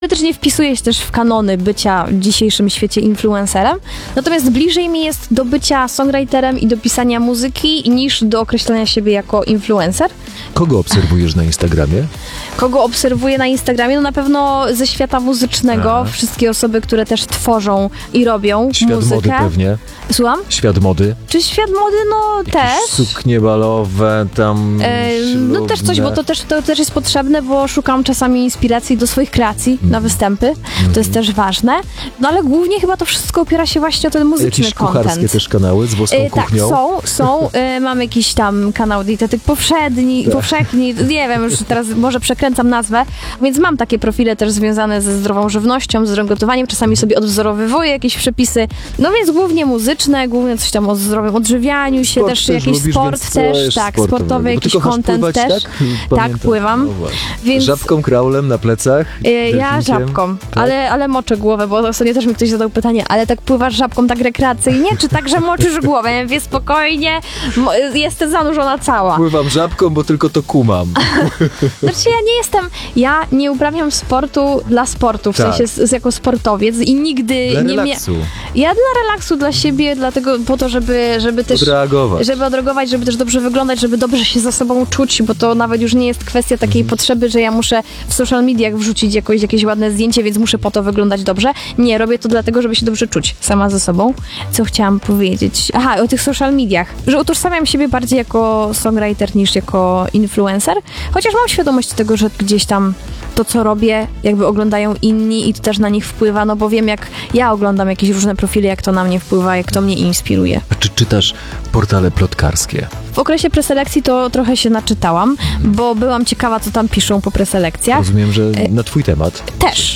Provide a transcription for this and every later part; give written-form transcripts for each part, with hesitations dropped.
Też nie wpisuję się też w kanony bycia w dzisiejszym świecie influencerem, natomiast bliżej mi jest do bycia songwriterem i do pisania muzyki niż do określenia siebie jako influencer. Kogo obserwujesz na Instagramie? Kogo obserwuję na Instagramie? No na pewno ze świata muzycznego. Aha. Wszystkie osoby, które też tworzą i robią Świat muzykę. mody pewnie. Słucham? Świat mody. Czy świat mody? No też. Suknie balowe, tam No też coś, bo to też jest potrzebne, bo szukam czasami inspiracji do swoich kreacji na występy. To jest też ważne. No ale głównie chyba to wszystko opiera się właśnie o ten muzyczny Jakieś kucharskie content. też kanały z włoską kuchnią? Tak, są. Mam jakiś tam kanał dietetyk powszechny, nie wiem, już teraz może przekręcam nazwę, więc mam takie profile też związane ze zdrową żywnością, z zdrowym gotowaniem, czasami sobie odwzorowywuję jakieś przepisy, no więc głównie muzyczne, głównie coś tam o zdrowym odżywianiu się, też jakiś lubisz, sport też, tak, sportowy jakiś content też. Tak, pływam. No więc żabką, kraulem na plecach? ja delfinkiem? żabką, Tak? ale moczę głowę, bo ostatnio też mi ktoś zadał pytanie, ale tak pływasz żabką tak rekreacyjnie, czy tak, że moczysz głowę? Ja mówię, spokojnie, jestem zanurzona cała. Pływam żabką, bo tylko to kumam. Znaczy ja nie uprawiam sportu dla sportu, w Tak. sensie jako sportowiec i nigdy Dla nie relaksu. Ja dla relaksu, dla siebie, dlatego po to, żeby też Odreagować. żeby odreagować, żeby też dobrze wyglądać, żeby dobrze się za sobą czuć, bo to nawet już nie jest kwestia takiej potrzeby, że ja muszę w social mediach wrzucić jakieś ładne zdjęcie, więc muszę po to wyglądać dobrze. Nie, robię to dlatego, żeby się dobrze czuć sama ze sobą. Co chciałam powiedzieć? Aha, o tych social mediach, że utożsamiam siebie bardziej jako songwriter niż jako influencer, chociaż mam świadomość tego, że gdzieś tam to, co robię, jakby oglądają inni i to też na nich wpływa, no bo wiem, jak ja oglądam jakieś różne profile, jak to na mnie wpływa, jak to mnie inspiruje. A czy czytasz portale plotkarskie? W okresie preselekcji to trochę się naczytałam, bo byłam ciekawa, co tam piszą po preselekcjach. Rozumiem, że na twój temat.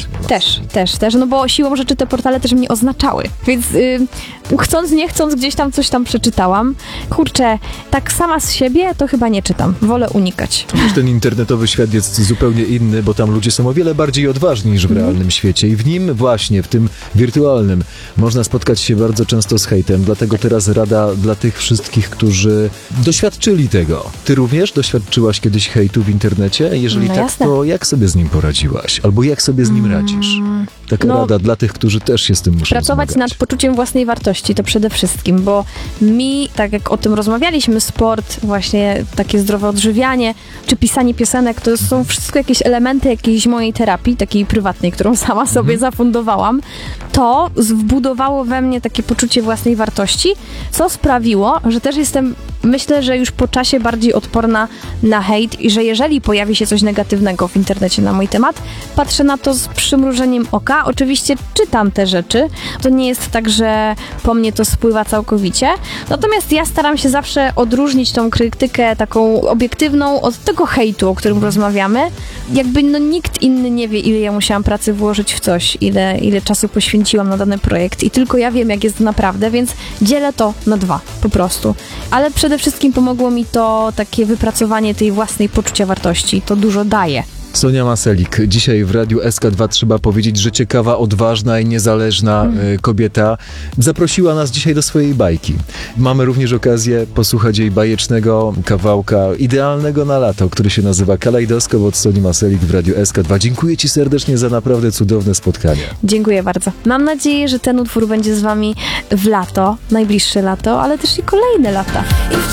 Też, no bo siłą rzeczy te portale też mnie oznaczały, więc chcąc, nie chcąc, gdzieś tam coś tam przeczytałam. Kurczę, tak sama z siebie to chyba nie czytam, wolę unikać. Wiesz, ten internetowy świat jest zupełnie inny, bo tam ludzie są o wiele bardziej odważni niż w realnym świecie i w nim właśnie, w tym wirtualnym, można spotkać się bardzo często z hejtem, dlatego teraz rada dla tych wszystkich, którzy doświadczyli tego. Ty również doświadczyłaś kiedyś hejtu w internecie? Jeżeli No tak, jasne. to jak sobie z nim poradziłaś? Albo jak sobie z nim radzisz? Taka No, rada dla tych, którzy też się z tym muszą pracować zmagać. nad poczuciem własnej wartości, to przede wszystkim, bo mi, tak jak o tym rozmawialiśmy, sport, właśnie takie zdrowe odżywianie, czy pisanie piosenek, to są wszystko jakieś elementy jakiejś mojej terapii, takiej prywatnej, którą sama sobie zafundowałam. To wbudowało we mnie takie poczucie własnej wartości, co sprawiło, że też jestem, myślę, że już po czasie bardziej odporna na hejt i że jeżeli pojawi się coś negatywnego w internecie na mój temat, patrzę na to z przymrużeniem oka. Oczywiście czytam te rzeczy. To nie jest tak, że po mnie to spływa całkowicie. Natomiast ja staram się zawsze odróżnić tą krytykę taką obiektywną od tego hejtu, o którym rozmawiamy. Jakby nikt inny nie wie, ile ja musiałam pracy włożyć w coś, ile czasu poświęciłam na dany projekt i tylko ja wiem, jak jest naprawdę, więc dzielę to na dwa, po prostu. Ale przede wszystkim pomogło mi to takie wypracowanie tej własnej poczucia wartości. To dużo daje. Sonia Maselik, dzisiaj w Radiu SK2 trzeba powiedzieć, że ciekawa, odważna i niezależna kobieta zaprosiła nas dzisiaj do swojej bajki. Mamy również okazję posłuchać jej bajecznego kawałka, idealnego na lato, który się nazywa Kalejdoskop od Soni Maselik w Radiu SK2. Dziękuję ci serdecznie za naprawdę cudowne spotkanie. Dziękuję bardzo. Mam nadzieję, że ten utwór będzie z wami w lato, najbliższe lato, ale też i kolejne lata.